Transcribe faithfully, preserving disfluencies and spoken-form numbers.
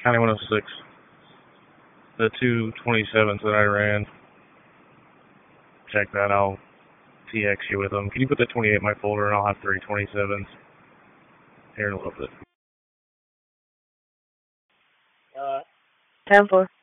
County one oh six. The two twenty-sevens that I ran. Check that. I'll T X you with them. Can you put the twenty-eight in my folder and I'll have three twenty-sevens here in a little bit. Uh, ten four.